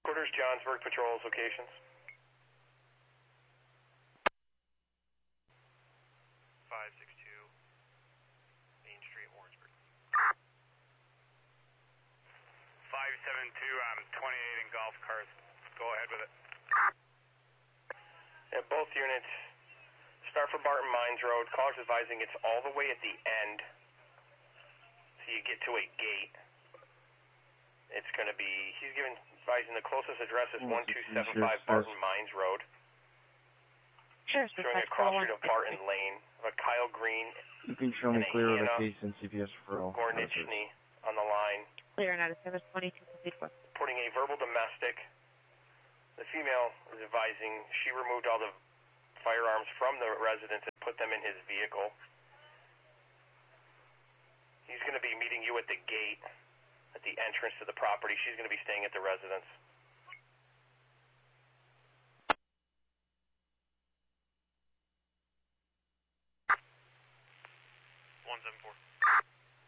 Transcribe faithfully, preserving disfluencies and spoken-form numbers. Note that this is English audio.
Headquarters, Johnsburg, patrols locations. five six two Main Street, Warrensburg. five seven two, I'm twenty-eight in golf carts. Go ahead with it. Yeah, both units start for Barton Mines Road. Caller's advising it's all the way at the end. So you get to a gate. It's going to be, he's giving, advising the closest address is one two seven five Barton Mines Road. Sure, showing a cross street of Barton Lane, of a Kyle Green. You can show me clear of the case and C P S referral. Gornichny on the line. Clear, not a seven twenty-two fifty-four. Reporting a verbal domestic. The female is advising she removed all the firearms from the residence and put them in his vehicle. He's going to be meeting you at the gate, at the entrance to the property. She's going to be staying at the residence. one seven four.